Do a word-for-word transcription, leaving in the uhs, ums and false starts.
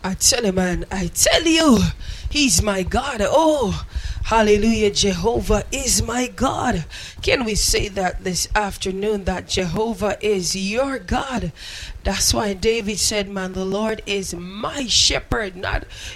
I tell you, man, I tell you, He's my God. Oh, hallelujah, Jehovah is my God. Can we say that this afternoon, that Jehovah is your God? That's why David said, man, the Lord is my shepherd. Not,